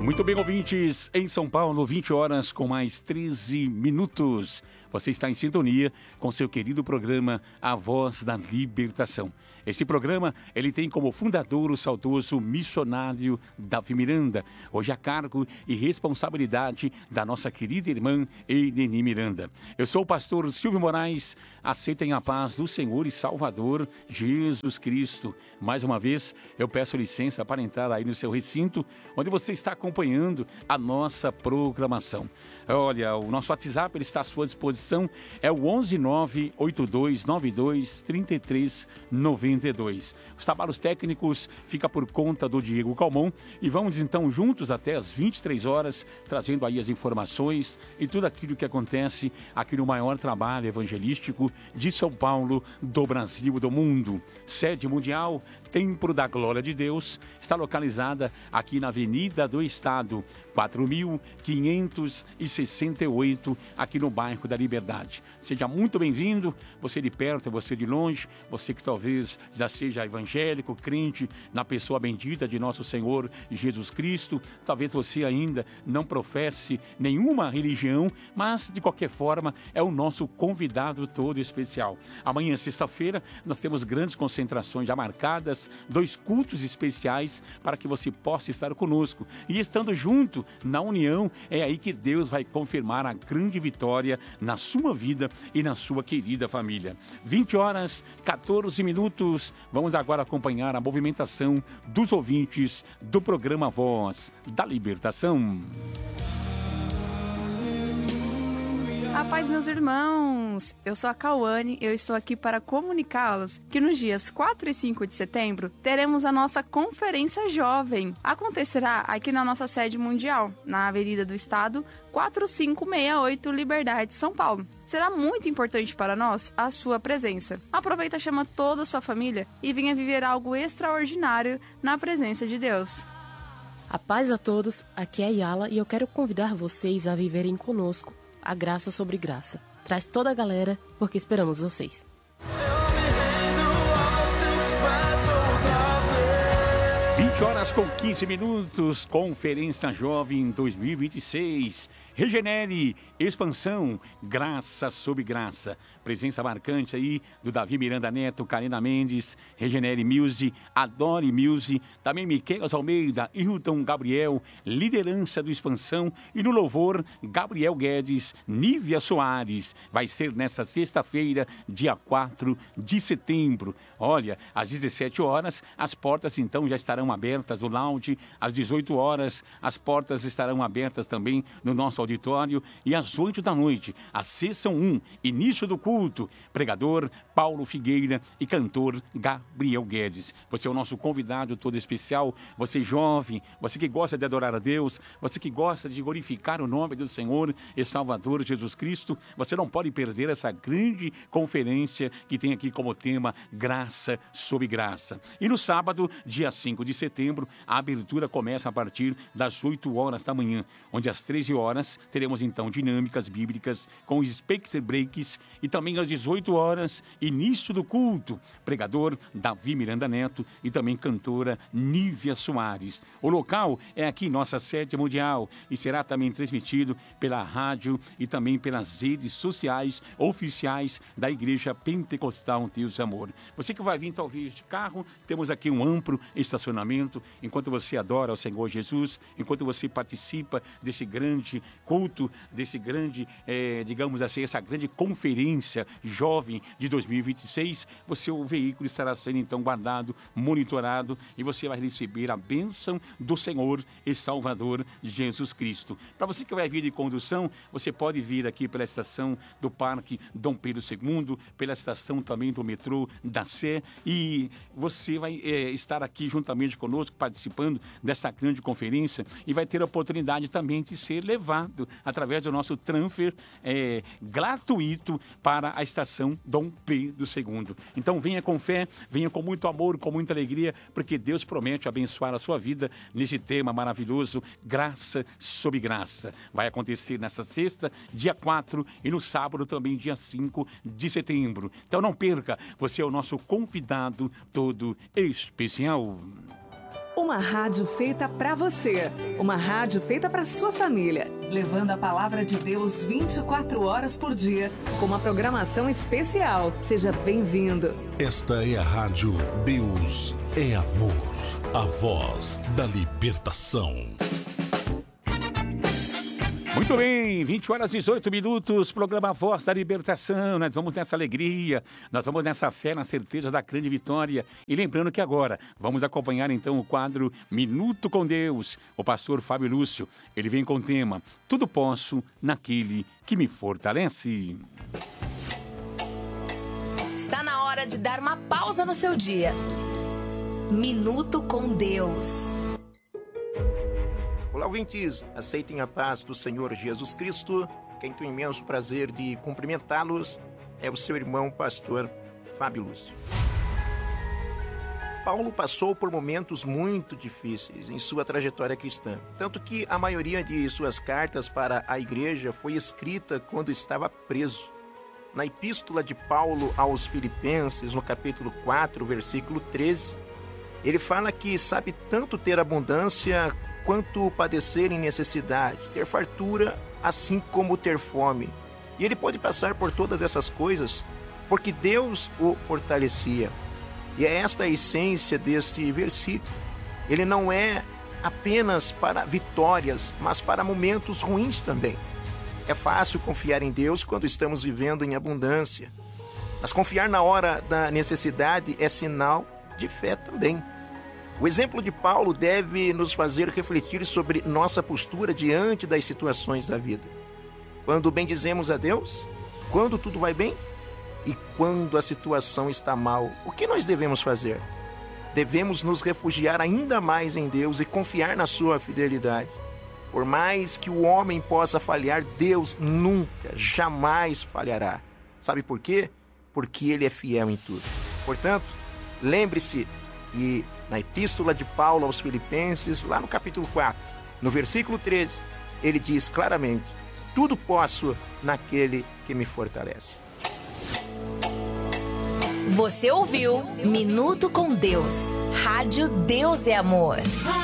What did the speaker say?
Muito bem, ouvintes, em São Paulo, 20 horas com mais 13 minutos. Você está em sintonia com seu querido programa A Voz da Libertação. Este programa, ele tem como fundador o saudoso missionário Davi Miranda, hoje a cargo e responsabilidade da nossa querida irmã Eneni Miranda. Eu sou o pastor Silvio Moraes, aceitem a paz do Senhor e Salvador Jesus Cristo. Mais uma vez, eu peço licença para entrar aí no seu recinto, onde você está acompanhando a nossa programação. Olha, o nosso WhatsApp ele está à sua disposição, é o 11982923392. Os trabalhos técnicos ficam por conta do Diego Calmon e vamos então juntos até às 23 horas, trazendo aí as informações e tudo aquilo que acontece aqui no maior trabalho evangelístico de São Paulo, do Brasil e do mundo. Sede mundial, Templo da Glória de Deus, está localizada aqui na Avenida do Estado, 4.568, aqui no bairro da Liberdade. Seja muito bem-vindo, você de perto, você de longe, você que talvez já seja evangélico, crente na pessoa bendita de nosso Senhor Jesus Cristo, talvez você ainda não professe nenhuma religião, mas de qualquer forma é o nosso convidado todo especial. Amanhã, sexta-feira, nós temos grandes concentrações já marcadas, 2 cultos especiais para que você possa estar conosco. E estando junto, na união, é aí que Deus vai confirmar a grande vitória na sua vida e na sua querida família. 20 horas, 14 minutos. Vamos agora acompanhar a movimentação dos ouvintes do programa Voz da Libertação. A paz, meus irmãos! Eu sou a Cauane e eu estou aqui para comunicá-los que nos dias 4 e 5 de setembro teremos a nossa Conferência Jovem. Acontecerá aqui na nossa sede mundial, na Avenida do Estado, 4568 Liberdade, São Paulo. Será muito importante para nós a sua presença. Aproveita, chama toda a sua família e venha viver algo extraordinário na presença de Deus. A paz a todos, aqui é a Yala e eu quero convidar vocês a viverem conosco a graça sobre graça. Traz toda a galera, porque esperamos vocês. 20 horas com 15 minutos, Conferência Jovem 2026. Regenere, expansão, graça sobre graça. Presença marcante aí do Davi Miranda Neto, Karina Mendes, Regenere Muse, Adore Muse, também Miquelas Almeida, Hilton Gabriel, liderança do Expansão e no louvor, Gabriel Guedes, Nívia Soares. Vai ser nesta sexta-feira, dia 4 de setembro. Olha, às 17 horas, as portas então já estarão abertas no lounge. Às 18 horas, as portas estarão abertas também no nosso auditório e às 8 da noite, a sessão 1, início do culto, pregador Paulo Figueira e cantor Gabriel Guedes. Você é o nosso convidado todo especial, você jovem, você que gosta de adorar a Deus, você que gosta de glorificar o nome do Senhor e Salvador Jesus Cristo, você não pode perder essa grande conferência que tem aqui como tema Graça sobre Graça. E no sábado, dia 5 de setembro, a abertura começa a partir das 8 horas da manhã, onde às 13 horas teremos então dinâmicas bíblicas com os speaker breaks e também às 18 horas, início do culto, pregador Davi Miranda Neto e também cantora Nívia Soares. O local é aqui, nossa sede mundial, e será também transmitido pela rádio e também pelas redes sociais oficiais da Igreja Pentecostal Deus Amor. Você que vai vir talvez de carro, temos aqui um amplo estacionamento, enquanto você adora o Senhor Jesus, enquanto você participa desse grande culto, desse grande, digamos assim, essa grande conferência jovem de 2026, o veículo estará sendo então guardado, monitorado e você vai receber a bênção do Senhor e Salvador Jesus Cristo. Para você que vai vir de condução, você pode vir aqui pela estação do Parque Dom Pedro II, pela estação também do metrô da Sé e você vai estar aqui juntamente conosco, participando dessa grande conferência e vai ter a oportunidade também de ser levado através do nosso transfer gratuito para a estação Dom Pedro II. Então venha com fé, venha com muito amor, com muita alegria, porque Deus promete abençoar a sua vida nesse tema maravilhoso, graça sobre graça. Vai acontecer nessa sexta, dia 4 e no sábado também, dia 5 de setembro. Então não perca, você é o nosso convidado todo especial. O Uma rádio feita para você. Uma rádio feita para sua família. Levando a palavra de Deus 24 horas por dia, com uma programação especial. Seja bem-vindo. Esta é a Rádio Deus é Amor. A voz da libertação. Muito bem, 20 horas e 18 minutos, programa Voz da Libertação. Nós vamos nessa alegria, nós vamos nessa fé, na certeza da grande vitória. E lembrando que agora vamos acompanhar então o quadro Minuto com Deus. O pastor Fábio Lúcio, ele vem com o tema Tudo Posso naquele que me fortalece. Está na hora de dar uma pausa no seu dia. Minuto com Deus. Olá, ouvintes, aceitem a paz do Senhor Jesus Cristo. Quem tem o imenso prazer de cumprimentá-los é o seu irmão pastor Fábio Lúcio. Paulo passou por momentos muito difíceis em sua trajetória cristã, tanto que a maioria de suas cartas para a igreja foi escrita quando estava preso. Na epístola de Paulo aos Filipenses, no capítulo 4, versículo 13, ele fala que sabe tanto ter abundância quanto padecer em necessidade, ter fartura, assim como ter fome. E ele pode passar por todas essas coisas, porque Deus o fortalecia. E é esta a essência deste versículo. Ele não é apenas para vitórias, mas para momentos ruins também. É fácil confiar em Deus quando estamos vivendo em abundância, mas confiar na hora da necessidade é sinal de fé também. O exemplo de Paulo deve nos fazer refletir sobre nossa postura diante das situações da vida. Quando bendizemos a Deus, quando tudo vai bem e quando a situação está mal, o que nós devemos fazer? Devemos nos refugiar ainda mais em Deus e confiar na sua fidelidade. Por mais que o homem possa falhar, Deus nunca, jamais falhará. Sabe por quê? Porque Ele é fiel em tudo. Portanto, lembre-se que na epístola de Paulo aos Filipenses, lá no capítulo 4, no versículo 13, ele diz claramente: tudo posso naquele que me fortalece. Você ouviu Minuto com Deus. Rádio Deus é Amor.